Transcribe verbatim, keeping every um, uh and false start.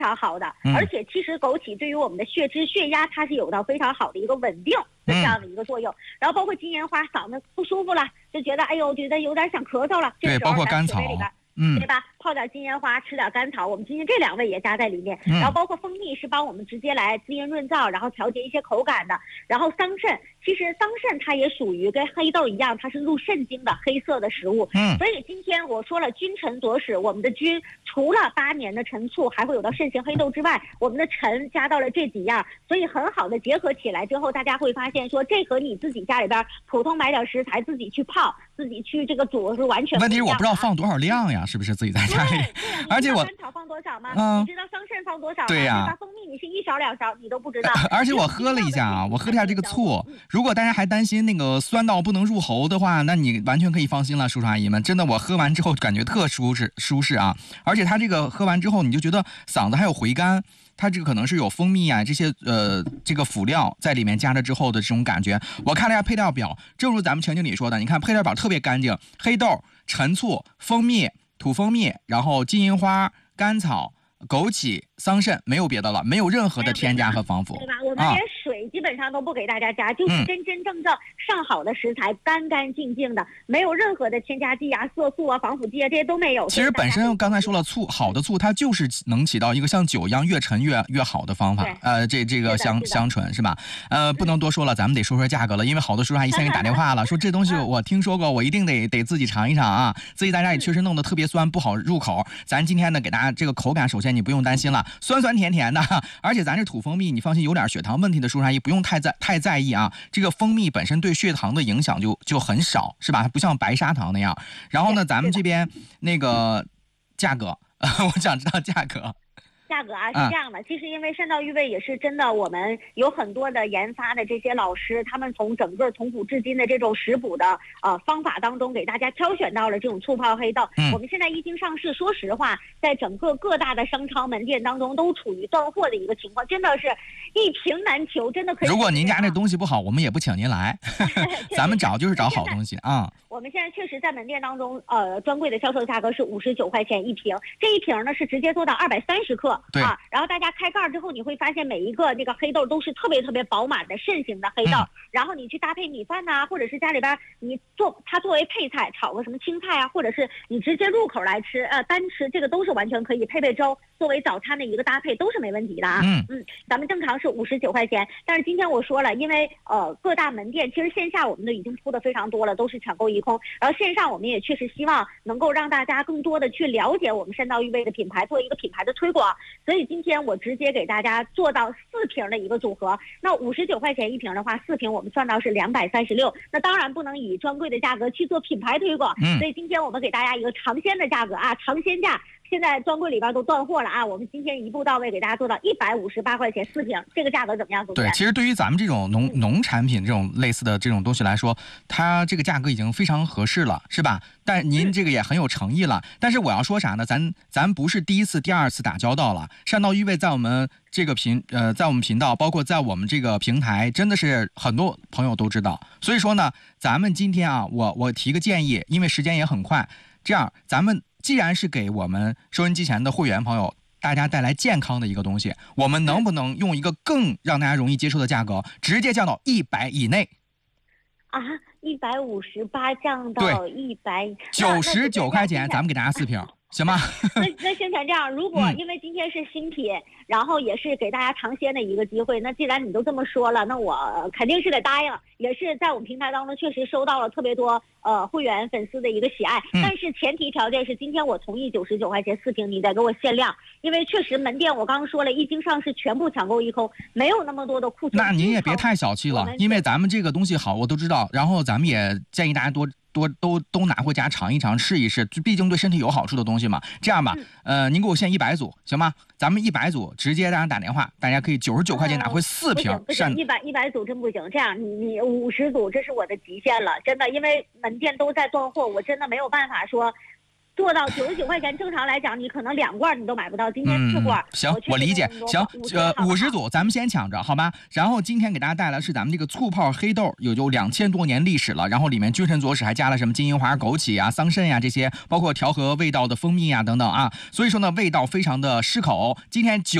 常好的， 嗯、 而且其实枸杞对于我们的血脂、血压，它是有到非常好的一个稳定的这样的一个作用。嗯、然后包括金银花，嗓子不舒服了，就觉得哎呦，觉得有点想咳嗽了， 对，包括甘草， 嗯，对吧？泡点金银花，吃点甘草，我们今天这两味也加在里面。嗯、然后包括蜂蜜是帮我们直接来滋阴润燥，然后调节一些口感的。然后桑葚，其实桑葚它也属于跟黑豆一样，它是入肾经的黑色的食物。嗯，所以今天我说了，君臣佐使，我们的君除了八年的陈醋，还会有到肾形黑豆之外，我们的陈加到了这几样，所以很好的结合起来之后，大家会发现说，这和你自己家里边普通买点食材自己去泡，自己去这个煮是完全不一样的。 问题是我不知道放多少量呀，是不是自己在家里？而且我甘草放多少吗？嗯、你知道桑葚放多少吗？ 对呀、 啊，蜂蜜你是一勺两勺，你都不知道。 而且我喝了一下啊，我喝了一下这个醋，如果大家还担心那个酸到不能入喉的话，那你完全可以放心了，叔叔阿姨们，真的我喝完之后感觉特舒适舒适啊！而且它这个喝完之后，你就觉得嗓子还有回甘。它这个可能是有蜂蜜啊这些呃这个辅料在里面加了之后的这种感觉。我看了一下配料表，正如咱们陈经理说的，你看配料表特别干净，黑豆、陈醋、蜂蜜、土蜂蜜，然后金银花、甘草、枸杞、桑葚，没有别的了，没有任何的添加和防腐， 对吧？我们连水基本上都不给大家加，啊、就是真真正正上好的食材，嗯、干干净净的，没有任何的添加剂啊、色素啊、防腐剂啊，这些都没有。 其实本身刚才说了，醋好的醋，它就是能起到一个像酒一样越陈越越好的方法。呃，这这个香香醇是吧？呃，不能多说了，咱们得说说价格了，因为好多叔叔阿姨先给打电话了，说这东西我听说过，我一定得得自己尝一尝啊。自己在家也确实弄得特别酸，不好入口。咱今天呢，给大家这个口感，首先你不用担心了。酸酸甜甜的，而且咱这土蜂蜜，你放心，有点血糖问题的叔叔阿姨不用太在太在意啊。这个蜂蜜本身对血糖的影响就就很少，是吧？它不像白砂糖那样。然后呢，咱们这边那个价格，我想知道价格。 价格啊是这样的，其实因为善道玉味也是真的，我们有很多的研发的这些老师，他们从整个从古至今的这种食补的呃方法当中，给大家挑选到了这种醋泡黑豆。嗯、我们现在一经上市，说实话，在整个各大的商超门店当中都处于断货的一个情况，真的是一瓶难求，真的可以。 如果您家这东西不好，我们也不请您来，咱们找就是找好东西啊。 我们现在确实在门店当中，呃，专柜的销售价格是五十九块钱一瓶，这一瓶呢是直接做到二百三十克。 对啊，然后大家开盖之后，你会发现每一个那个黑豆都是特别特别饱满的肾形的黑豆，嗯、然后你去搭配米饭呐、啊，或者是家里边你做它作为配菜，炒个什么青菜啊，或者是你直接入口来吃，呃，单吃这个都是完全可以配配粥，作为早餐的一个搭配都是没问题的啊。嗯嗯，咱们正常是五十九块钱，但是今天我说了，因为呃各大门店其实线下我们都已经铺的非常多了，都是抢购一空，然后线上我们也确实希望能够让大家更多的去了解我们善道玉味的品牌，做一个品牌的推广。所以今天我直接给大家做到四瓶的一个组合，那五十九块钱一瓶的话，四瓶我们算到是两百三十六。那当然不能以专柜的价格去做品牌推广，嗯、所以今天我们给大家一个尝鲜的价格啊，尝鲜价。现在专柜里边都断货了啊，我们今天一步到位给大家做到一百五十八块钱四瓶，这个价格怎么样？ 对，其实对于咱们这种农农产品这种类似的这种东西来说，它这个价格已经非常合适了，是吧？但您这个也很有诚意了。但是我要说啥呢？咱咱不是第一次、第二次打交道了。善道玉味在我们这个频呃，在我们频道，包括在我们这个平台，真的是很多朋友都知道。所以说呢，咱们今天啊，我我提个建议，因为时间也很快，这样咱们。既然是给我们收音机前的会员朋友大家带来健康的一个东西，我们能不能用一个更让大家容易接受的价格，直接降到一百以内？ 啊，一百五十八降到一百九十九块钱，咱们给大家四瓶。行吗？ 那那宣传这样，如果因为今天是新品，嗯、然后也是给大家尝鲜的一个机会，那既然你都这么说了，那我肯定是得答应。也是在我们平台当中确实收到了特别多呃会员粉丝的一个喜爱，嗯、但是前提条件是今天我同意九十九块钱四瓶，你得给我限量，因为确实门店我刚刚说了，一经上市全部抢购一空，没有那么多的库存。 那您也别太小气了，因为咱们这个东西好，我都知道，然后咱们也建议大家多。多都都拿回家尝一尝，试一试，毕竟对身体有好处的东西嘛。这样吧，呃，您给我限一百组，行吗？咱们一百组直接让人打电话，大家可以九十九块钱拿回四瓶。 不行，一百一百组真不行。这样，你你五十组，这是我的极限了，真的，因为门店都在断货，我真的没有办法说。 做到九十九块钱，正常来讲你可能两罐你都买不到，今天四罐。 嗯、行，我理解。行，呃，五十组咱们先抢着，好吗？然后今天给大家带来是咱们这个醋泡黑豆，有有两千多年历史了，然后里面君臣佐使还加了什么金银花、枸杞啊、桑葚呀、啊、这些，包括调和味道的蜂蜜啊等等啊，所以说呢，味道非常的适口。今天九。